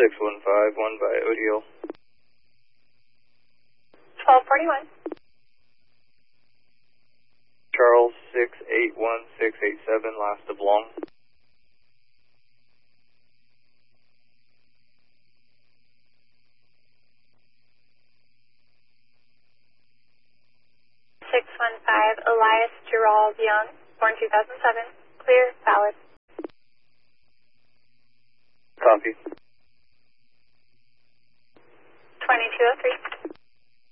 6151 by ODL. 1241. Charles 681687, last of long. 615, Elias Gerald Young, born 2007. Clear, valid. Copy. 2203.